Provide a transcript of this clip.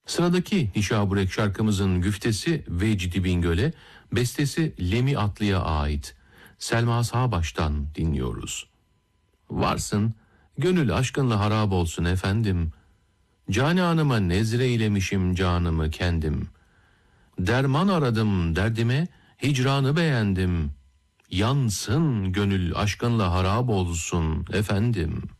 Sıradaki Nişaburek şarkımızın güftesi Vecdi Bingöl'e, bestesi Lemi Atlı'ya ait. Selma Sağbaş'tan dinliyoruz. Varsın, gönül aşkınla harap olsun efendim. Cananıma nezreylemişim canımı kendim. Derman aradım derdime, hicranı beğendim. Yansın gönül aşkınla harap olsun efendim.